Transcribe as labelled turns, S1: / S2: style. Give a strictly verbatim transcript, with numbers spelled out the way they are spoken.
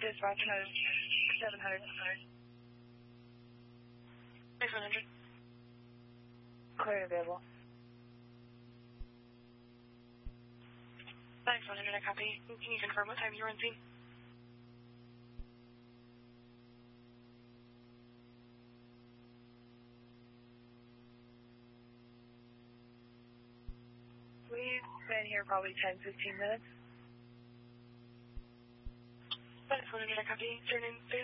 S1: is five hundred, seven hundred.
S2: six one hundred.
S1: Clear available.
S2: six one hundred, I copy. Can you confirm what time you were on scene?
S1: We've been here probably ten, fifteen minutes.
S2: six one hundred, I copy. Is your name